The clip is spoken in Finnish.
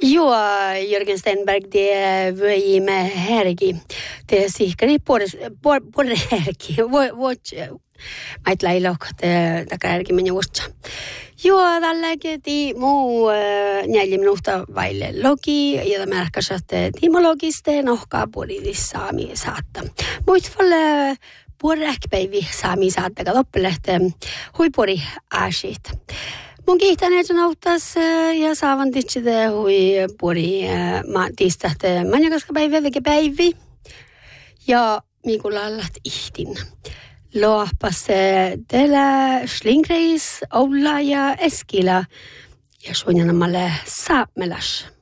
Joo, Jörgen Stenberg, det var med härki. Det sikkari puoli härki. Mait lailokot taka härki meni vuotsa. Joo, tälläkin muu 4 minuuttia vaille logi ja märkäsät timologiste nohkaa puolille saami saatta. Muitfalle puoräkpäivi saami saatta loppelehte huipuri aasit. Mun kiihtäneet auttas ja saavan titsite hui puoli tiistahte manjakaskapäivä vekepäivi. Ja miikulallat ihtin. Loahpas teillä Slingreis, Oula ja Eskila. Ja suunjanamalle Saamelas.